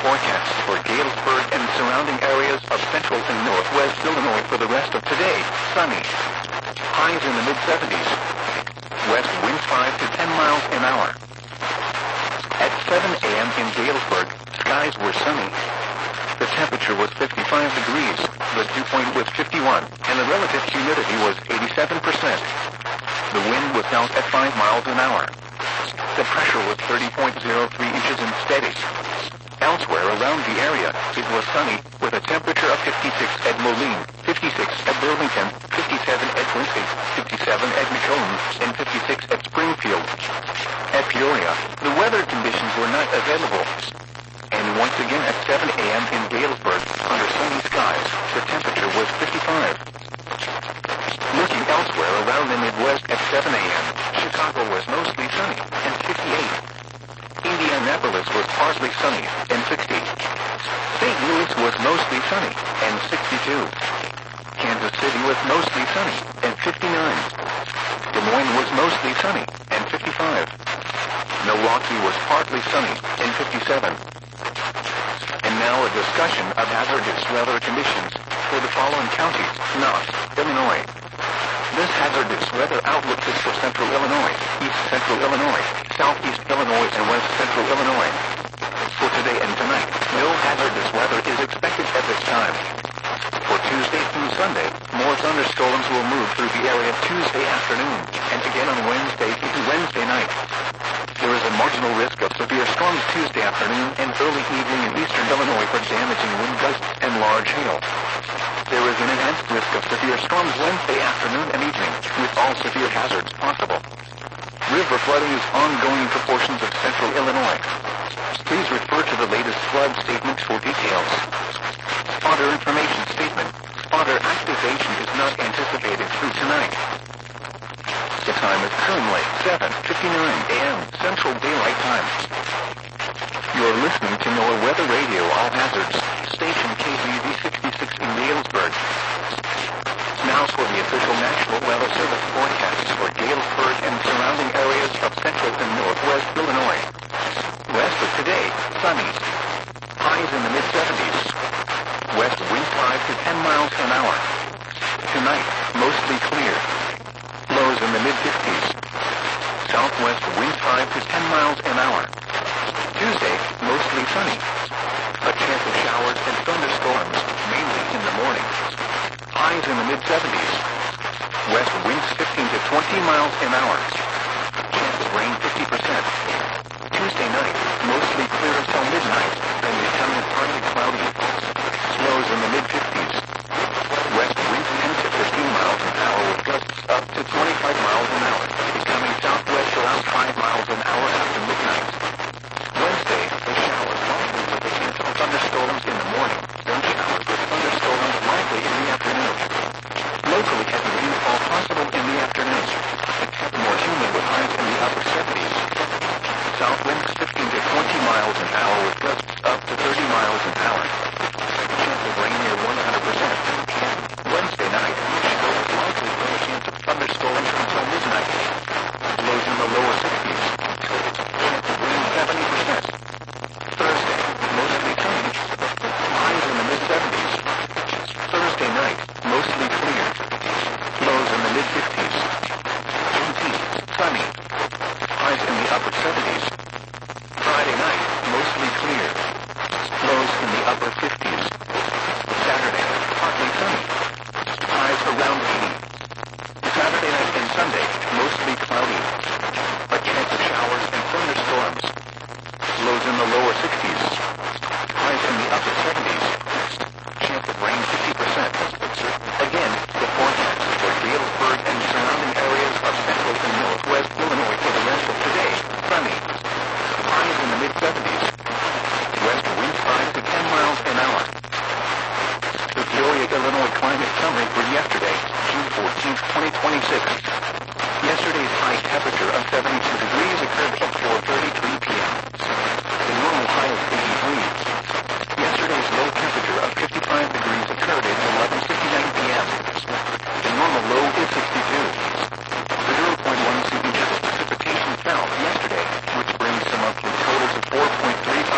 forecast for Galesburg and surrounding areas of central and northwest Illinois for the rest of today. Sunny. Highs in the mid-70s. West winds 5 to 10 miles an hour. At 7 a.m. in Galesburg, skies were sunny. The temperature was 55 degrees, the dew point was 51, and the relative humidity was 87%. The wind was out at 5 miles an hour. The pressure was 30.03 inches and steady. Elsewhere around the area, it was sunny, with a temperature of 56 at Moline, 56 at Burlington, 57 at Quincy, 57 at Macomb, and 56 at Springfield. At Peoria, the weather conditions were not available. And once again at 7 a.m. in Galesburg, under sunny skies, the temperature was 55. Looking elsewhere around the Midwest at 7 a.m., Chicago was mostly sunny, and 58. Indianapolis was partly sunny, and 60. St. Louis was mostly sunny, and 62. Kansas City was mostly sunny, and 59. Des Moines was mostly sunny, and 55. Milwaukee was partly sunny, and 57. And now a discussion of hazardous weather conditions for the following counties: Knox, Illinois. This hazardous weather outlook is for central Illinois, east central Illinois, southeast Illinois, and west central Illinois. For today and tonight, no hazardous weather is expected at this time. For Tuesday through Sunday, more thunderstorms will move through the area Tuesday afternoon, and again on Wednesday into Wednesday night. There is a marginal risk of severe storms Tuesday afternoon and early evening in eastern Illinois for damaging wind gusts and large hail. There is an enhanced risk of severe storms Wednesday afternoon and evening, with all severe hazards possible. River flooding is ongoing in portions of central Illinois. Please refer to the latest flood statements for details. Spotter information statement. Spotter activation is not anticipated through tonight. The time is currently 7:59 a.m. Central Daylight Time. You're listening to NOAA Weather Radio All Hazards, station KZV 66 in Galesburg. Now for the official National Weather Service forecasts for Galesburg and surrounding areas of central and northwest Illinois. West of today, sunny. Highs in the mid-70s. West wind 5 to 10 miles an hour. Tonight, mostly clear. Lows in the mid-50s. Southwest wind 5 to 10 miles an hour. Tuesday, mostly sunny. A chance of showers and thunderstorms, mainly in the morning. Highs in the mid-70s. West winds 15 to 20 miles an hour. Chance of rain 50%. Tuesday night, mostly clear until midnight, then becoming partly cloudy. Lows in the mid-50s. West winds 10 to 15 miles an hour with gusts up to 25 miles an hour, becoming southwest around 5 miles an hour after midnight. Wednesday, the showers likely with a chance of thunderstorms in the morning, then showers with thunderstorms likely in the afternoon. Locally heavy rainfall possible in the afternoon. More humid with highs in the upper 70s. South winds 15 to 20 miles an hour with gusts up to 30 miles an hour. Chance of rain near 100%. Wednesday night, showers likely with a chance of thunderstorms until midnight. Lows in the lower 60s. Chance of rain 70%. Thursday, mostly sunny. Highs in the mid-70s. Thursday night, mostly clear. Lows in the mid-50s. Juneteenth, sunny. Highs in the upper 70s. Friday night, mostly clear. Lows in the upper 50s. Saturday, partly sunny. Highs around 80. Saturday night and Sunday, mostly cloudy. A chance of showers and thunderstorms. Lows in the lower 60s. Highs in the upper 70s.